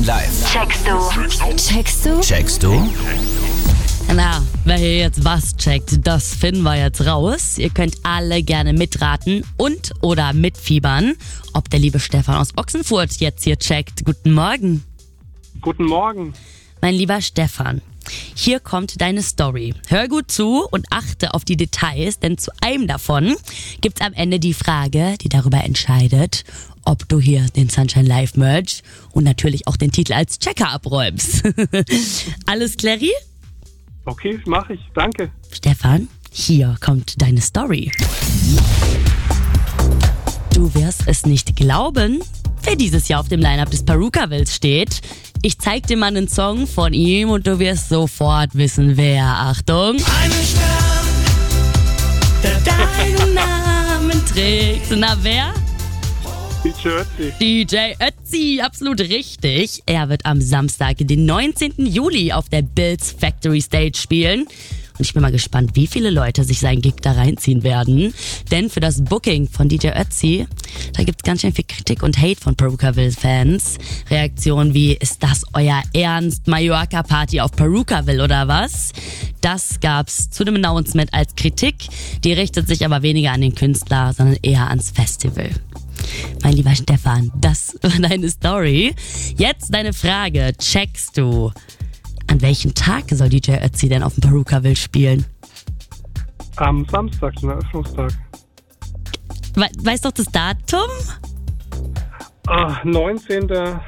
Live. Checkst du? Checkst du? Checkst du? Na, wer hier jetzt was checkt, das finden wir jetzt raus. Ihr könnt alle gerne mitraten und oder mitfiebern, ob der liebe Stefan aus Ochsenfurt jetzt hier checkt. Guten Morgen. Guten Morgen. Mein lieber Stefan, hier kommt deine Story. Hör gut zu und achte auf die Details, denn zu einem davon gibt's am Ende die Frage, die darüber entscheidet, ob du hier den Sunshine Live Merch und natürlich auch den Titel als Checker abräumst. Alles klari? Okay, mache ich. Danke. Stefan, hier kommt deine Story. Du wirst es nicht glauben, wer dieses Jahr auf dem Line-Up des Perukaville steht. Ich zeig dir mal einen Song von ihm und du wirst sofort wissen, wer. Achtung. Einen Stern, der deinen Namen trägt. Na, wer? DJ Ötzi. DJ Ötzi, absolut richtig. Er wird am Samstag, den 19. Juli auf der Bills Factory Stage spielen. Und ich bin mal gespannt, wie viele Leute sich seinen Gig da reinziehen werden. Denn für das Booking von DJ Ötzi, da gibt's ganz schön viel Kritik und Hate von Perukaville-Fans. Reaktionen wie, ist das euer Ernst? Mallorca-Party auf Perukaville oder was? Das gab's zu dem Announcement als Kritik. Die richtet sich aber weniger an den Künstler, sondern eher ans Festival. Mein lieber Stefan, das war deine Story. Jetzt deine Frage. Checkst du? An welchem Tag soll DJ Ötzi denn auf dem Perukaville spielen? Am Samstag, zum Eröffnungstag. Weißt doch das Datum? 19.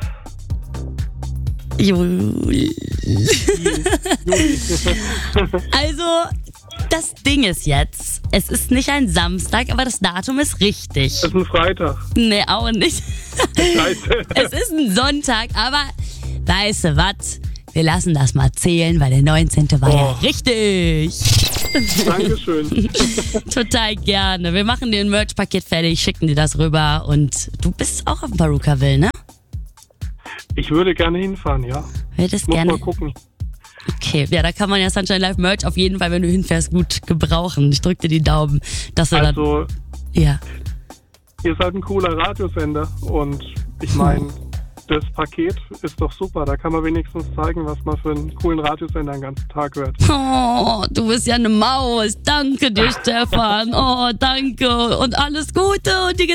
Juli. Juli. Also, das Ding ist jetzt, es ist nicht ein Samstag, aber das Datum ist richtig. Das ist ein Freitag. Nee, auch nicht. Scheiße. Es ist ein Sonntag, aber weißt du was? Wir lassen das mal zählen, weil der 19. war ja richtig. Dankeschön. Total gerne. Wir machen dir ein Merch-Paket fertig, schicken dir das rüber und du bist auch auf dem Perukaville, ne? Ich würde gerne hinfahren, ja. Würdest Muss gerne. mal gucken. Okay, ja, da kann man ja Sunshine Live Merch auf jeden Fall, wenn du hinfährst, gut gebrauchen. Ich drück dir die Daumen, dass du Also, ja. ihr seid ein cooler Radiosender und ich meine, das Paket ist doch super. Da kann man wenigstens zeigen, was man für einen coolen Radiosender den ganzen Tag hört. Oh, du bist ja eine Maus. Danke dir, Stefan. Oh, danke und alles Gute und dir geht's